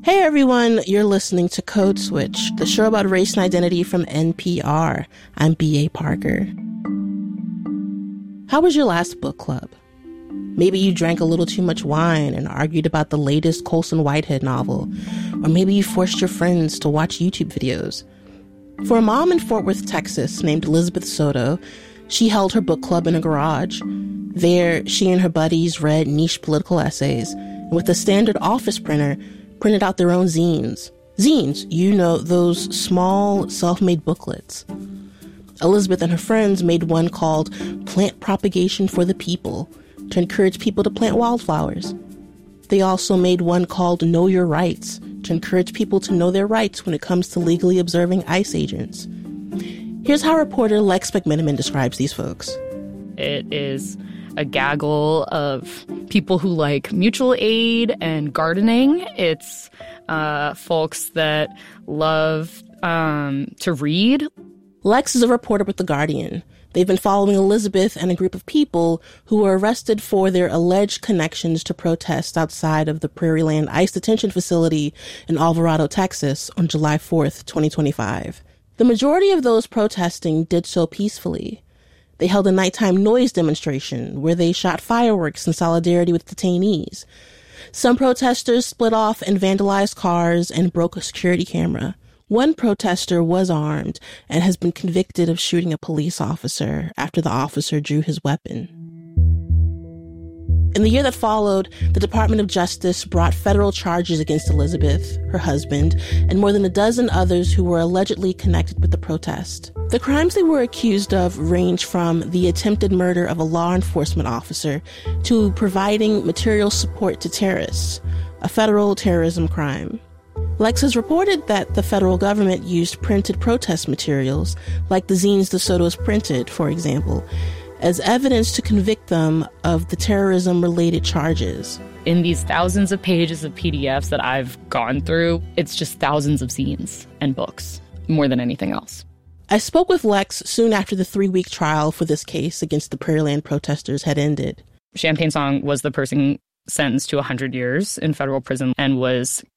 Hey everyone, you're listening to Code Switch, the show about race and identity from NPR. I'm B.A. Parker. How was your last book club? Maybe you drank a little too much wine and argued about the latest Colson Whitehead novel. Or maybe you forced your friends to watch YouTube videos. For a mom in Fort Worth, Texas, named Elizabeth Soto, she held her book club in a garage. There, she and her buddies read niche political essays, and with a standard office printer, printed out their own zines. Zines, you know, those small, self-made booklets. Elizabeth and her friends made one called Plant Propagation for the People to encourage people to plant wildflowers. They also made one called Know Your Rights to encourage people to know their rights when it comes to legally observing ICE agents. Here's how reporter Lex McMenamin describes these folks. It is a gaggle of people who like mutual aid and gardening. It's folks that love to read. Lex is a reporter with The Guardian. They've been following Elizabeth and a group of people who were arrested for their alleged connections to protests outside of the Prairieland ICE detention facility in Alvarado, Texas on July 4th, 2025. The majority of those protesting did so peacefully. They held a nighttime noise demonstration where they shot fireworks in solidarity with detainees. Some protesters split off and vandalized cars and broke a security camera. One protester was armed and has been convicted of shooting a police officer after the officer drew his weapon. In the year that followed, the Department of Justice brought federal charges against Elizabeth, her husband, and more than a dozen others who were allegedly connected with the protest. The crimes they were accused of range from the attempted murder of a law enforcement officer to providing material support to terrorists, a federal terrorism crime. Lex has reported that the federal government used printed protest materials, like the zines the Sotos printed, for example, as evidence to convict them of the terrorism-related charges. In these thousands of pages of PDFs that I've gone through, it's just thousands of zines and books, more than anything else. I spoke with Lex soon after the 3-week trial for this case against the Prairieland protesters had ended. Champagne Song was the person sentenced to 100 years in federal prison and was